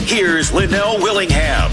Here's Linnell Willingham.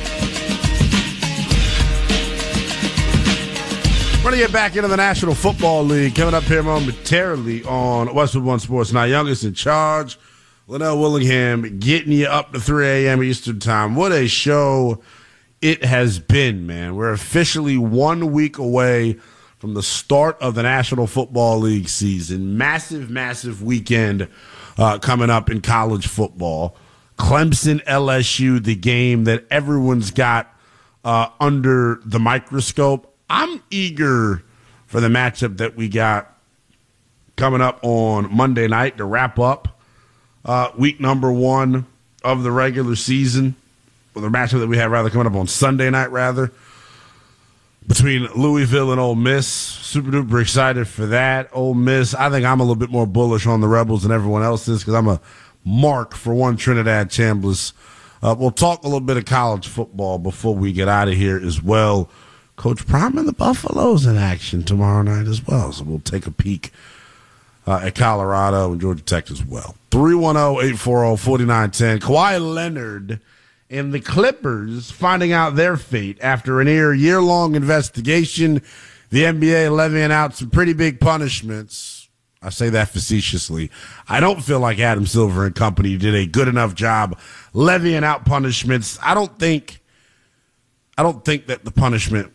We're going to get back into the National Football League coming up here momentarily on Westwood One Sports. Now, youngest in charge, Linnell Willingham, getting you up to 3 a.m. Eastern Time. What a show it has been, man. We're officially 1 week away from the start of the National Football League season. Massive, massive weekend coming up in college football. Clemson, LSU, the game that everyone's got under the microscope. I'm eager for the matchup that we got coming up on Monday night to wrap up week number 1 of the regular season. Or the matchup that we have coming up on Sunday night, between Louisville and Ole Miss. Super duper excited for that. Ole Miss, I think I'm a little bit more bullish on the Rebels than everyone else is because I'm a mark for one Trinidad Chambliss. We'll talk a little bit of college football before we get out of here as well. Coach Prime and the Buffaloes in action tomorrow night as well. So we'll take a peek at Colorado and Georgia Tech as well. 310-840-4910. Kawhi Leonard and the Clippers finding out their fate after a year-long investigation. The NBA levying out some pretty big punishments. I say that facetiously. I don't feel like Adam Silver and company did a good enough job levying out punishments. I don't think that the punishment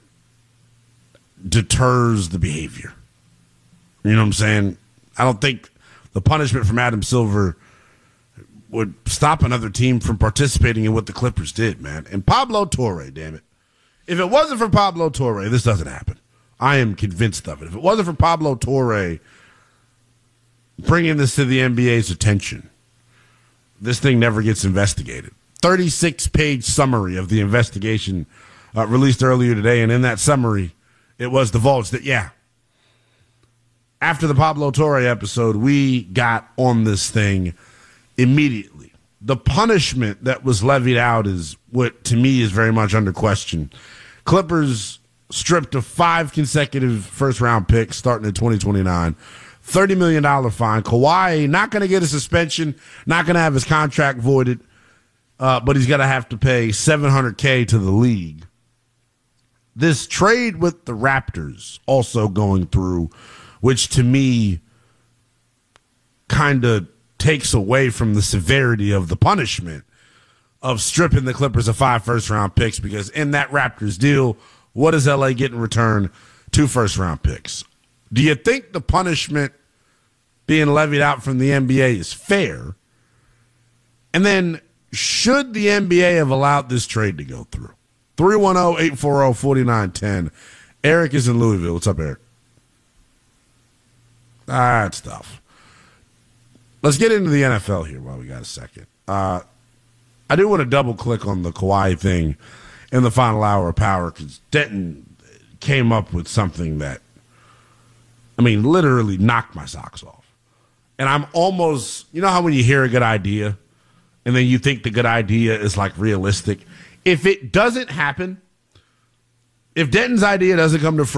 deters the behavior. You know what I'm saying? I don't think the punishment from Adam Silver would stop another team from participating in what the Clippers did, man. And Pablo Torre, damn it. If it wasn't for Pablo Torre, this doesn't happen. I am convinced of it. If it wasn't for Pablo Torre bringing this to the NBA's attention, this thing never gets investigated. 36-page summary of the investigation released earlier today, and in that summary, it was divulged that, after the Pablo Torre episode, we got on this thing immediately. The punishment that was levied out is what, to me, is very much under question. Clippers stripped of 5 consecutive first-round picks starting in 2029. $30 million fine. Kawhi not going to get a suspension, not going to have his contract voided, but he's going to have to pay $700K to the league. This trade with the Raptors also going through, which to me kind of takes away from the severity of the punishment of stripping the Clippers of 5 first-round picks, because in that Raptors deal, what does LA get in return? 2 first-round picks. Do you think the punishment being levied out from the NBA is fair? And then should the NBA have allowed this trade to go through? 310-840-4910. Eric is in Louisville. What's up, Eric? That's tough. Let's get into the NFL here while we got a second. I do want to double-click on the Kawhi thing in the final hour of Power, because Denton came up with something that, literally knocked my socks off. And I'm almost, you know how when you hear a good idea and then you think the good idea is realistic? If it doesn't happen, if Denton's idea doesn't come to fruition,